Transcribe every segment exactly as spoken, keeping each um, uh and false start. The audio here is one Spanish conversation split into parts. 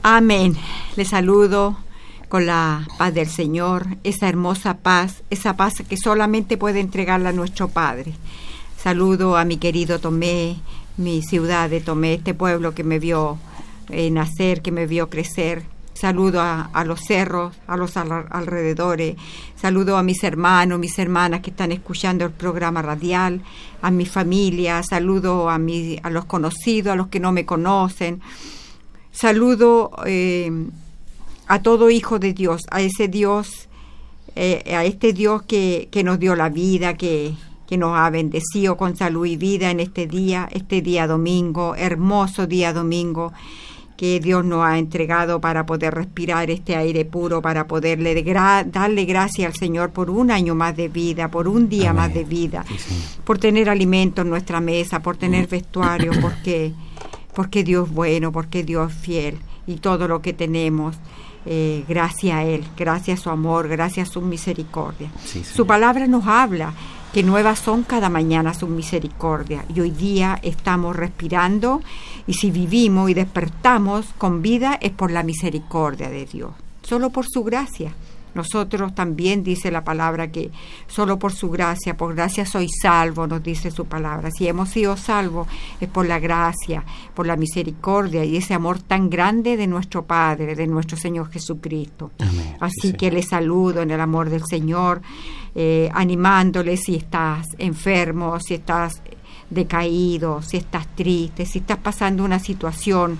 Amén. Les saludo con la paz del Señor, esa hermosa paz, esa paz que solamente puede entregarla nuestro Padre. Saludo a mi querido Tomé, mi ciudad de Tomé, este pueblo que me vio eh, nacer, que me vio crecer. Saludo a, a los cerros, a los al, alrededores. Saludo a mis hermanos, mis hermanas que están escuchando el programa radial, a mi familia. Saludo a, mi, a los conocidos, a los que no me conocen. Saludo eh, a todo hijo de Dios, a ese Dios, eh, a este Dios que, que nos dio la vida, que, que nos ha bendecido con salud y vida en este día, este día domingo, hermoso día domingo, que Dios nos ha entregado para poder respirar este aire puro, para poderle gra- darle gracias al Señor por un año más de vida, por un día Amén. Más de vida, sí, por tener alimento en nuestra mesa, por tener vestuario, porque, porque Dios es bueno, porque Dios es fiel, y todo lo que tenemos, eh, gracias a Él, gracias a su amor, gracias a su misericordia. Sí, su palabra nos habla que nuevas son cada mañana sus misericordias, y hoy día estamos respirando, y si vivimos y despertamos con vida es por la misericordia de Dios, solo por su gracia. Nosotros también dice la palabra que solo por su gracia, por gracia soy salvo, nos dice su palabra. Si hemos sido salvos es por la gracia, por la misericordia y ese amor tan grande de nuestro Padre, de nuestro Señor Jesucristo. Amén. Así sí, que les saludo en el amor del Señor, eh, animándoles si estás enfermo, si estás decaído, si estás triste, si estás pasando una situación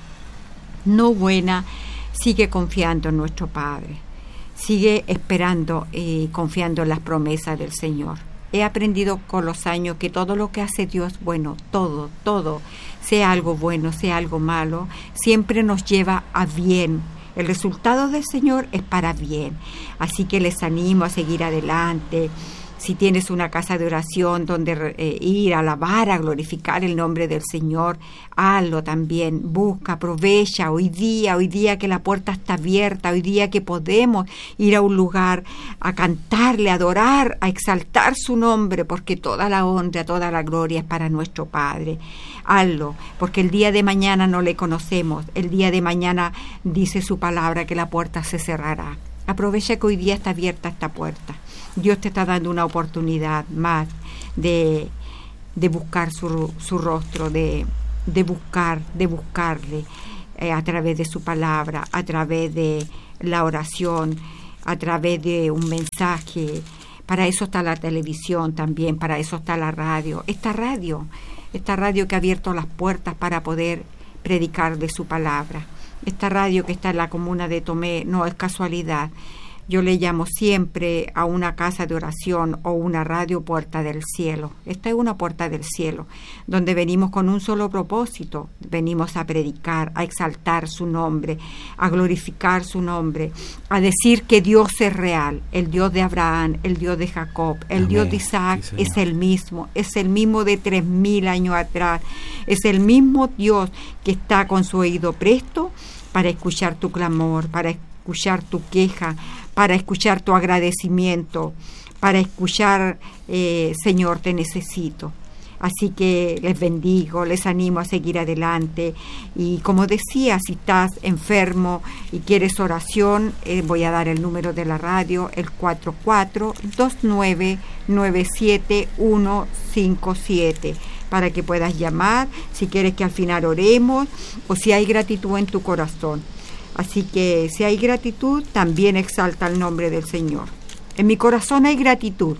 no buena, sigue confiando en nuestro Padre. Sigue esperando y confiando en las promesas del Señor. He aprendido con los años que todo lo que hace Dios bueno, todo, todo, sea algo bueno, sea algo malo, siempre nos lleva a bien. El resultado del Señor es para bien. Así que les animo a seguir adelante. Si tienes una casa de oración donde eh, ir a alabar, a glorificar el nombre del Señor, hazlo también. Busca, aprovecha hoy día, hoy día que la puerta está abierta, hoy día que podemos ir a un lugar a cantarle, a adorar, a exaltar su nombre, porque toda la honra, toda la gloria es para nuestro Padre. Hazlo, porque el día de mañana no le conocemos. El día de mañana dice su palabra que la puerta se cerrará. Aprovecha que hoy día está abierta esta puerta. Dios te está dando una oportunidad más de, de buscar su, su rostro, de, de buscar, de buscarle eh, a través de su palabra, a través de la oración, a través de un mensaje. Para eso está la televisión también, para eso está la radio. Esta radio, esta radio que ha abierto las puertas para poder predicar de su palabra. Esta radio que está en la comuna de Tomé no es casualidad. Yo le llamo siempre a una casa de oración o una radio puerta del cielo. Esta es una puerta del cielo, donde venimos con un solo propósito. Venimos a predicar, a exaltar su nombre, a glorificar su nombre, a decir que Dios es real. El Dios de Abraham, el Dios de Jacob, el Amén. Dios de Isaac sí, es el mismo. Es el mismo de tres mil años atrás. Es el mismo Dios que está con su oído presto para escuchar tu clamor, para escuchar tu queja, para escuchar tu agradecimiento, para escuchar, eh, Señor, te necesito. Así que les bendigo, les animo a seguir adelante. Y como decía, si estás enfermo y quieres oración, eh, voy a dar el número de la radio, el cuatro cuatro dos nueve nueve siete uno cinco siete, para que puedas llamar si quieres que al final oremos o si hay gratitud en tu corazón. Así que si hay gratitud, también exalta el nombre del Señor. En mi corazón hay gratitud.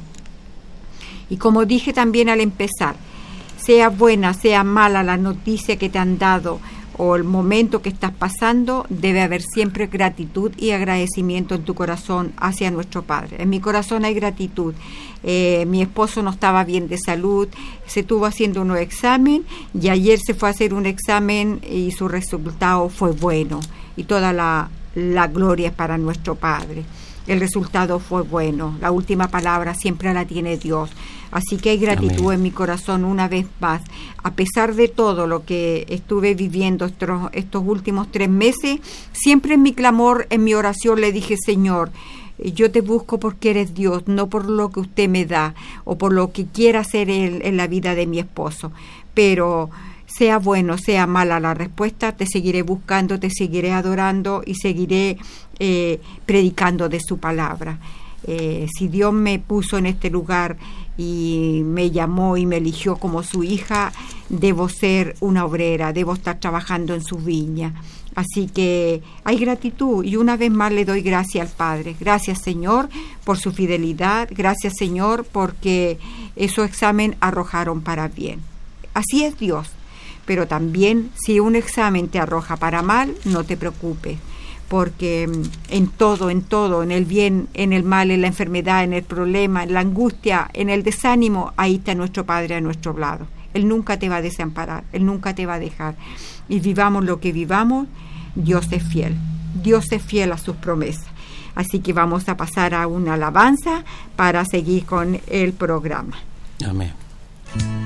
Y como dije también al empezar, sea buena, sea mala la noticia que te han dado o el momento que estás pasando, debe haber siempre gratitud y agradecimiento en tu corazón hacia nuestro Padre. En mi corazón hay gratitud. Eh, mi esposo no estaba bien de salud, se estuvo haciendo un examen y ayer se fue a hacer un examen y su resultado fue bueno. Y toda la, la gloria es para nuestro Padre. El resultado fue bueno. La última palabra siempre la tiene Dios. Así que hay gratitud Amén. En mi corazón una vez más. A pesar de todo lo que estuve viviendo estos, estos últimos tres meses, siempre en mi clamor, en mi oración le dije, Señor, yo te busco porque eres Dios, no por lo que usted me da o por lo que quiera hacer en, en la vida de mi esposo. Pero sea bueno, sea mala la respuesta, te seguiré buscando, te seguiré adorando y seguiré eh, predicando de su palabra. Eh, si Dios me puso en este lugar y me llamó y me eligió como su hija, debo ser una obrera, debo estar trabajando en su viña. Así que hay gratitud y una vez más le doy gracias al Padre. Gracias, Señor, por su fidelidad. Gracias, Señor, porque esos exámenes arrojaron para bien. Así es Dios. Pero también si un examen te arroja para mal, no te preocupes, porque en todo, en todo, en el bien, en el mal, en la enfermedad, en el problema, en la angustia, en el desánimo, ahí está nuestro Padre a nuestro lado. Él nunca te va a desamparar, Él nunca te va a dejar. Y vivamos lo que vivamos, Dios es fiel. Dios es fiel a sus promesas. Así que vamos a pasar a una alabanza para seguir con el programa. Amén.